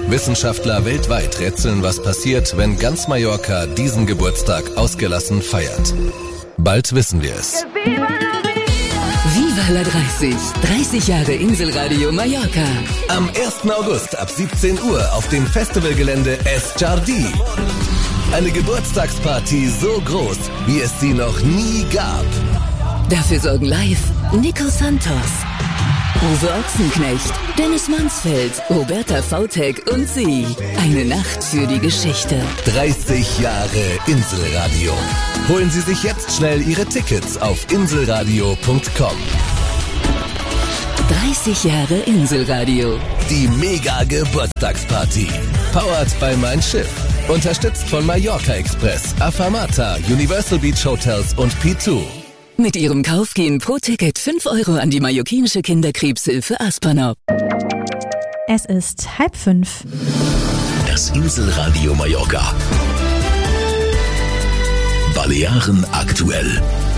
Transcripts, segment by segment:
Wissenschaftler weltweit rätseln, was passiert, wenn ganz Mallorca diesen Geburtstag ausgelassen feiert. Bald wissen wir es. Viva la 30. 30 Jahre Inselradio Mallorca. Am 1. August ab 17 Uhr auf dem Festivalgelände Es Jardí. Eine Geburtstagsparty so groß, wie es sie noch nie gab. Dafür sorgen live Nico Santos, Uwe Ochsenknecht, Dennis Mansfeld, Roberta Vautek und sie. Eine Nacht für die Geschichte. 30 Jahre Inselradio. Holen Sie sich jetzt schnell Ihre Tickets auf inselradio.com. 30 Jahre Inselradio. Die Mega-Geburtstagsparty. Powered by Mein Schiff. Unterstützt von Mallorca Express, Afamata, Universal Beach Hotels und P2. Mit ihrem Kauf gehen pro Ticket 5 Euro an die mallorquinische Kinderkrebshilfe Aspanop. Es ist 4:30. Das Inselradio Mallorca. Balearen aktuell.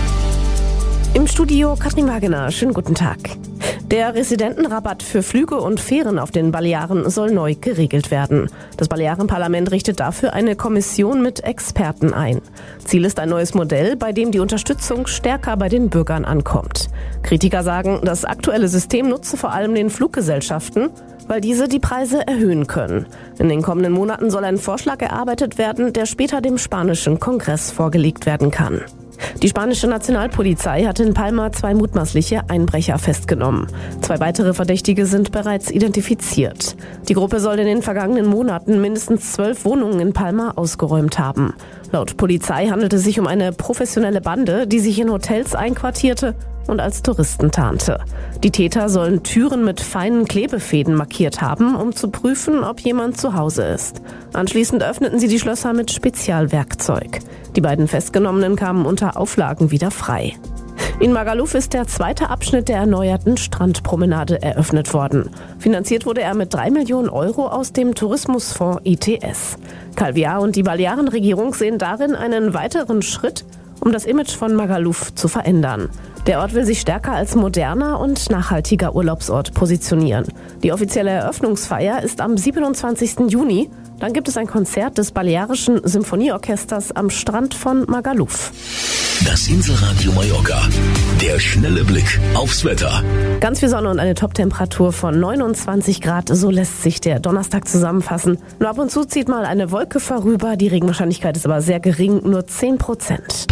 Im Studio Katrin Wagener, schönen guten Tag. Der Residentenrabatt für Flüge und Fähren auf den Balearen soll neu geregelt werden. Das Balearenparlament richtet dafür eine Kommission mit Experten ein. Ziel ist ein neues Modell, bei dem die Unterstützung stärker bei den Bürgern ankommt. Kritiker sagen, das aktuelle System nutze vor allem den Fluggesellschaften, weil diese die Preise erhöhen können. In den kommenden Monaten soll ein Vorschlag erarbeitet werden, der später dem spanischen Kongress vorgelegt werden kann. Die spanische Nationalpolizei hat in Palma 2 mutmaßliche Einbrecher festgenommen. 2 weitere Verdächtige sind bereits identifiziert. Die Gruppe soll in den vergangenen Monaten mindestens 12 Wohnungen in Palma ausgeräumt haben. Laut Polizei handelte es sich um eine professionelle Bande, die sich in Hotels einquartierte und als Touristen tarnte. Die Täter sollen Türen mit feinen Klebefäden markiert haben, um zu prüfen, ob jemand zu Hause ist. Anschließend öffneten sie die Schlösser mit Spezialwerkzeug. Die beiden Festgenommenen kamen unter Auflagen wieder frei. In Magaluf ist der 2. Abschnitt der erneuerten Strandpromenade eröffnet worden. Finanziert wurde er mit 3 Millionen Euro aus dem Tourismusfonds ITS. Calvià und die Balearenregierung sehen darin einen weiteren Schritt, um das Image von Magaluf zu verändern. Der Ort will sich stärker als moderner und nachhaltiger Urlaubsort positionieren. Die offizielle Eröffnungsfeier ist am 27. Juni. Dann gibt es ein Konzert des Balearischen Symphonieorchesters am Strand von Magaluf. Das Inselradio Mallorca. Der schnelle Blick aufs Wetter. Ganz viel Sonne und eine Toptemperatur von 29 Grad. So lässt sich der Donnerstag zusammenfassen. Nur ab und zu zieht mal eine Wolke vorüber. Die Regenwahrscheinlichkeit ist aber sehr gering, nur 10%.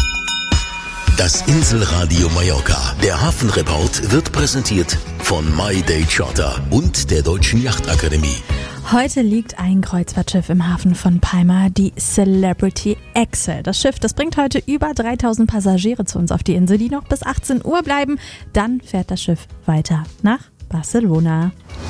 Das Inselradio Mallorca. Der Hafenreport wird präsentiert von My Day Charter und der Deutschen Yachtakademie. Heute liegt ein Kreuzfahrtschiff im Hafen von Palma, die Celebrity Excel. Das Schiff, das bringt heute über 3000 Passagiere zu uns auf die Insel, die noch bis 18 Uhr bleiben. Dann fährt das Schiff weiter nach Barcelona.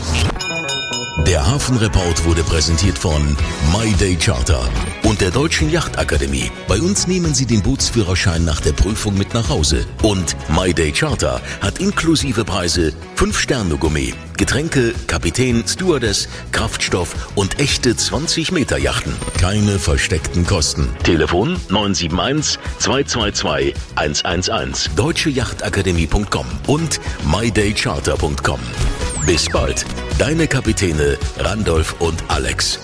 Der Hafenreport wurde präsentiert von My Day Charter und der Deutschen Yachtakademie. Bei uns nehmen Sie den Bootsführerschein nach der Prüfung mit nach Hause. Und My Day Charter hat inklusive Preise 5-Sterne-Gourmet, Getränke, Kapitän, Stewardess, Kraftstoff und echte 20-Meter-Yachten. Keine versteckten Kosten. Telefon 971 222 111. deutscheyachtakademie.com und mydaycharter.com. Bis bald. Deine Kapitäne Randolph und Alex.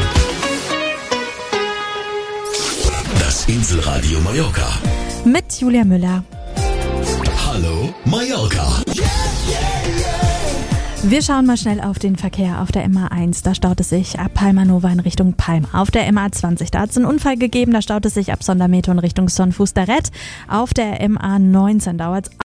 Das Inselradio Mallorca. Mit Julia Müller. Hallo Mallorca. Wir schauen mal schnell auf den Verkehr auf der MA1. Da staut es sich ab Palma Nova in Richtung Palma. Auf der MA20, da hat es einen Unfall gegeben. Da staut es sich ab Sondermeto in Richtung Son Fustaret. Auf der MA19 dauert es